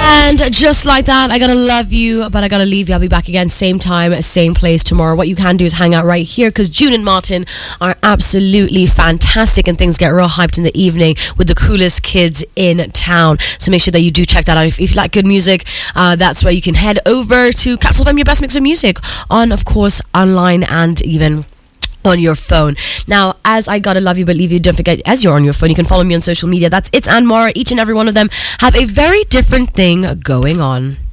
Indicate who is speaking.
Speaker 1: And just like that, I gotta love you, but I gotta leave you. I'll be back again, same time, same place tomorrow. What you can do is hang out right here because June and Martin are absolutely fantastic and things get real hyped in the evening with the coolest kids in town. So make sure that you do check that out. If you like good music, that's where you can head over to Capsule FM, your best mix of music, on, of course, online and even on your phone. Now, as I gotta love you but leave you, don't forget, as you're on your phone, you can follow me on social media. That's It's and Mara. Each and every one of them have a very different thing going on.